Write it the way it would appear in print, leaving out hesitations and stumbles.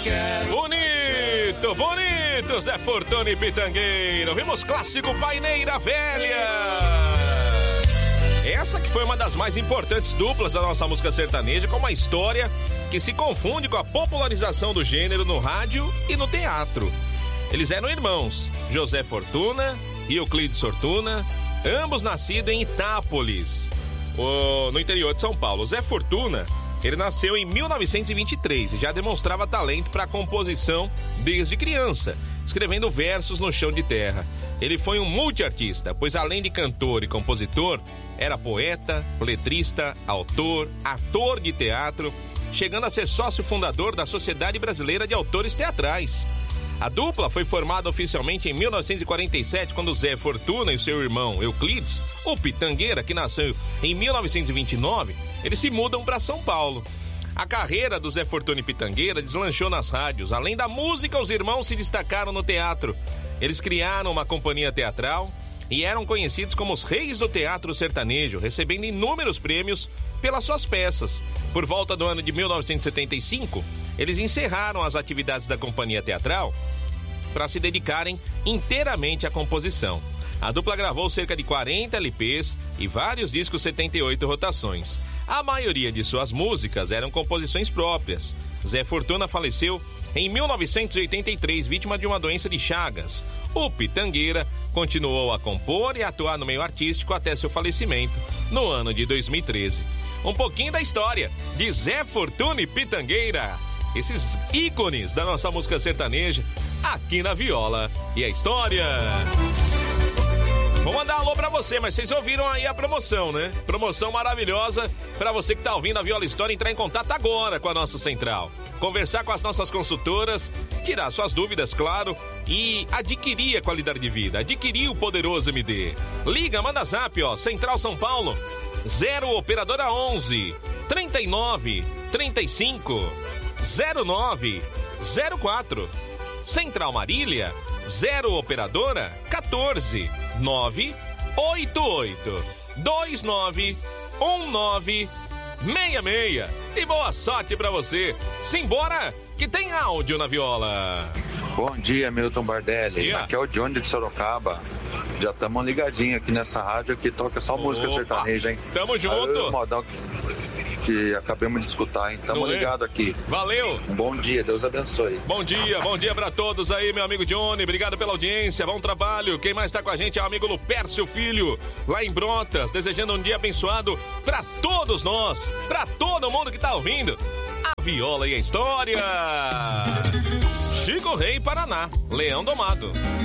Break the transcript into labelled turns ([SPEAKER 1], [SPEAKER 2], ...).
[SPEAKER 1] Bonito, bonito, Zé Fortuna e Pitangueira. Vimos clássico Paineira Velha. Essa que foi uma das mais importantes duplas da nossa música sertaneja, com uma história que se confunde com a popularização do gênero no rádio e no teatro. Eles eram irmãos, José Fortuna e Euclides Fortuna, ambos nascidos em Itápolis, no interior de São Paulo. Zé Fortuna, ele nasceu em 1923 e já demonstrava talento para a composição desde criança, escrevendo versos no chão de terra. Ele foi um multiartista, pois além de cantor e compositor, era poeta, letrista, autor, ator de teatro, chegando a ser sócio fundador da Sociedade Brasileira de Autores Teatrais. A dupla foi formada oficialmente em 1947, quando Zé Fortuna e seu irmão Euclides, o Pitangueira, que nasceu em 1929, eles se mudam para São Paulo. A carreira do Zé Fortuna e Pitangueira deslanchou nas rádios. Além da música, os irmãos se destacaram no teatro. Eles criaram uma companhia teatral e eram conhecidos como os reis do teatro sertanejo, recebendo inúmeros prêmios pelas suas peças. Por volta do ano de 1975, eles encerraram as atividades da companhia teatral para se dedicarem inteiramente à composição. A dupla gravou cerca de 40 LPs e vários discos 78 rotações. A maioria de suas músicas eram composições próprias. Zé Fortuna faleceu em 1983, vítima de uma doença de Chagas. O Pitangueira continuou a compor e atuar no meio artístico até seu falecimento, no ano de 2013. Um pouquinho da história de Zé Fortuna e Pitangueira, esses ícones da nossa música sertaneja, aqui na Viola e a História. Vou mandar um alô pra você, mas vocês ouviram aí a promoção, né? Promoção maravilhosa pra você que tá ouvindo a Viola História, entrar em contato agora com a nossa central. Conversar com as nossas consultoras, tirar suas dúvidas, claro, e adquirir a qualidade de vida, adquirir o poderoso MD. Liga, manda zap, ó, Central São Paulo, 0 Operadora 11 39 35 09 04. Central Marília, 0 Operadora 14 988 29 1966. E boa sorte pra você. Simbora, que tem áudio na Viola.
[SPEAKER 2] Bom dia, Milton Bardelli. Aqui é o Johnny de Sorocaba. Já estamos ligadinhos aqui nessa rádio que toca só música sertaneja, hein?
[SPEAKER 1] Tamo junto.
[SPEAKER 2] Modão que acabamos de escutar, hein? Tamo ligado aqui.
[SPEAKER 1] Valeu.
[SPEAKER 2] Um bom dia, Deus abençoe.
[SPEAKER 1] Bom dia pra todos aí, meu amigo Johnny. Obrigado pela audiência, bom trabalho. Quem mais tá com a gente é o amigo Lupércio Filho, lá em Brotas, desejando um dia abençoado pra todos nós, pra todo mundo que tá ouvindo a Viola e a História. Chico Rei, Paraná, Leão Domado.